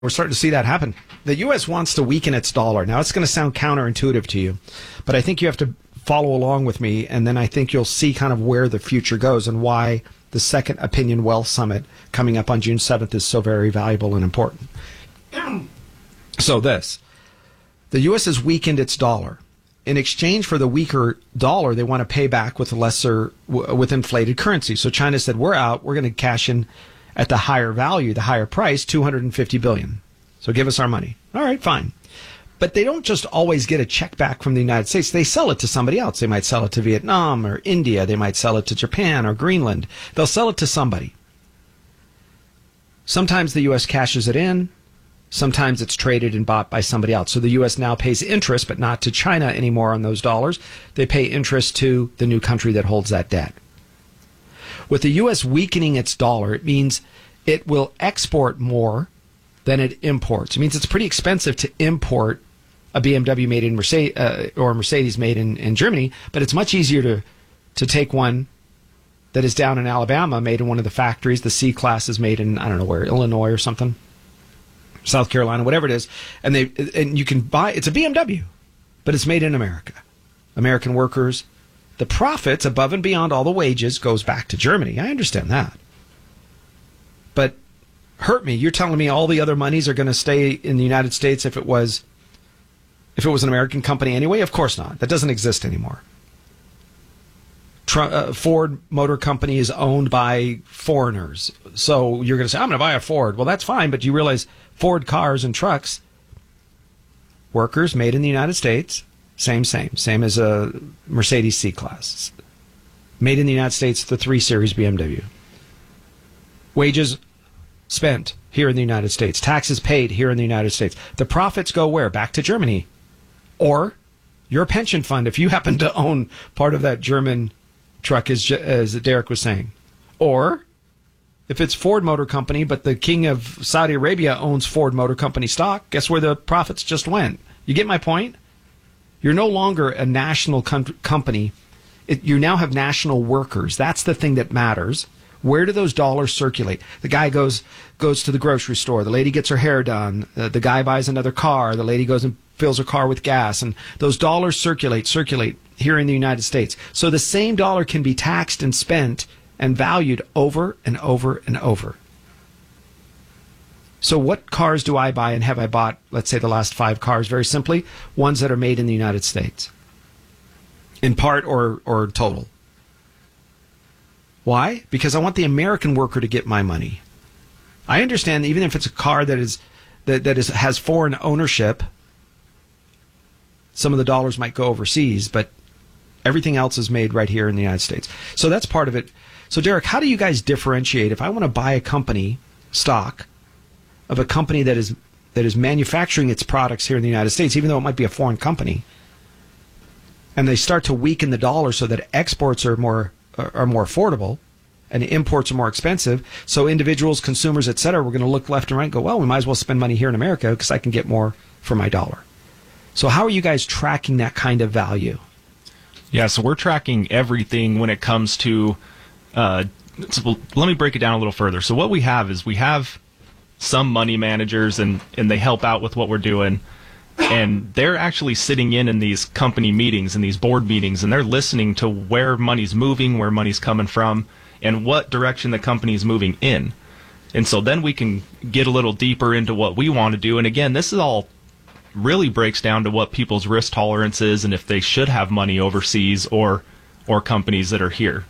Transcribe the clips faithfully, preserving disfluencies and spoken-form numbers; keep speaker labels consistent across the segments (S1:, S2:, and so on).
S1: We're starting to see that happen. The U S wants to weaken its dollar. Now, it's going to sound counterintuitive to you, but I think you have to follow along with me, and then I think you'll see kind of where the future goes and why the Second Opinion Wealth Summit coming up on June seventh is so very valuable and important. So this, the U S has weakened its dollar. In exchange for the weaker dollar, they want to pay back with lesser, with inflated currency. So China said, we're out, we're going to cash in at the higher value, the higher price, two hundred fifty billion dollars. So give us our money. All right, fine. But they don't just always get a check back from the United States. They sell it to somebody else. They might sell it to Vietnam or India. They might sell it to Japan or Greenland. They'll sell it to somebody. Sometimes the U S cashes it in. Sometimes it's traded and bought by somebody else. So the U S now pays interest, but not to China anymore on those dollars. They pay interest to the new country that holds that debt. With the U S weakening its dollar, it means it will export more than it imports. It means it's pretty expensive to import a B M W made in Mercedes uh, or a Mercedes made in, in Germany, but it's much easier to to take one that is down in Alabama, made in one of the factories. The C-Class is made in, I don't know where, Illinois or something, South Carolina, whatever it is, and they and you can buy, it's a B M W, but it's made in America. American workers. The profits above and beyond all the wages goes back to Germany. I understand that. But hurt me, you're telling me all the other monies are going to stay in the United States if it was if it was an American company anyway? Of course not. That doesn't exist anymore. Tr- uh, Ford Motor Company is owned by foreigners. So you're going to say, I'm going to buy a Ford. Well, that's fine, but you realize Ford cars and trucks, workers made in the United States, same, same. Same as a Mercedes C-Class. Made in the United States, the three series B M W. Wages spent here in the United States. Taxes paid here in the United States. The profits go where? Back to Germany. Or your pension fund, if you happen to own part of that German truck, as, as Derek was saying. Or if it's Ford Motor Company, but the king of Saudi Arabia owns Ford Motor Company stock, guess where the profits just went? You get my point? You're no longer a national com- company. It, you now have national workers. That's the thing that matters. Where do those dollars circulate? The guy goes goes to the grocery store. The lady gets her hair done. Uh, the guy buys another car. The lady goes and fills her car with gas. And those dollars circulate, circulate here in the United States. So the same dollar can be taxed and spent and valued over and over and over. So what cars do I buy and have I bought, let's say, the last five cars? Very simply, ones that are made in the United States. In part or, or total. Why? Because I want the American worker to get my money. I understand that even if it's a car that is that, that is has foreign ownership, some of the dollars might go overseas, but everything else is made right here in the United States. So that's part of it. So Derek, how do you guys differentiate? If I want to buy a company stock of a company that is that is manufacturing its products here in the United States, even though it might be a foreign company, and they start to weaken the dollar so that exports are more are more affordable and imports are more expensive, so individuals, consumers, et cetera, we're going to look left and right and go, well, we might as well spend money here in America because I can get more for my dollar. So how are you guys tracking that kind of value?
S2: Yeah, so we're tracking everything when it comes to, uh, so let me break it down a little further. So what we have is we have some money managers, and, and they help out with what we're doing. And they're actually sitting in in these company meetings and these board meetings, and they're listening to where money's moving, where money's coming from, and what direction the company's moving in. And so then we can get a little deeper into what we want to do. And again, this is all really breaks down to what people's risk tolerance is and if they should have money overseas or or companies that are here.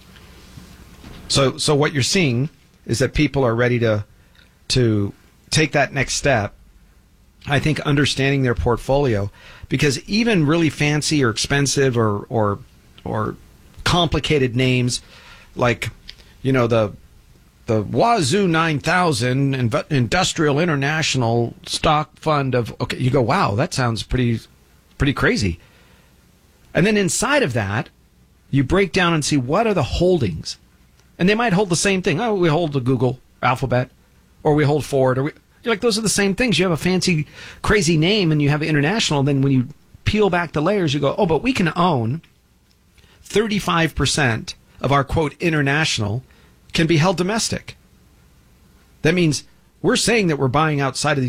S1: So so what you're seeing is that people are ready to to take that next step. I think understanding their portfolio, because even really fancy or expensive or or or complicated names like, you know, the the Wazoo nine thousand Industrial International Stock Fund of, okay, you go, wow, that sounds pretty pretty crazy. And then inside of that, you break down and see what are the holdings. And they might hold the same thing. Oh, we hold the Google, Alphabet, or we hold Ford, or we You're like, those are the same things. You have a fancy, crazy name and you have international. Then when you peel back the layers, you go, oh, but we can own thirty-five percent of our, quote, international can be held domestic. That means We're saying that we're buying outside of the